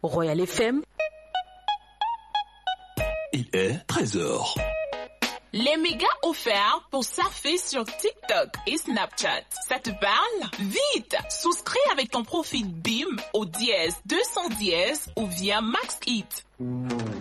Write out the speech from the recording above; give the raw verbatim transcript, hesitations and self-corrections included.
Royal F M. Il est treize heures. Les mégas offerts pour surfer sur TikTok et Snapchat. Ça te parle? Vite! Souscris avec ton profil B I M au dièse deux cent dix ou via MaxHit.